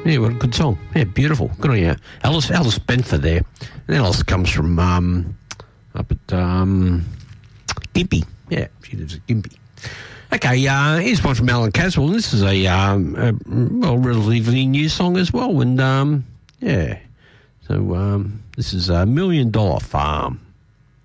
Yeah, what a good song. Yeah, beautiful. Good on you. Alice Benford there. And then Alice comes from up at Gympie. Yeah, she lives at Gympie. Okay, here's one from Alan Caswell. This is a relatively new song as well. And, yeah. So, this is $1 Million Farm.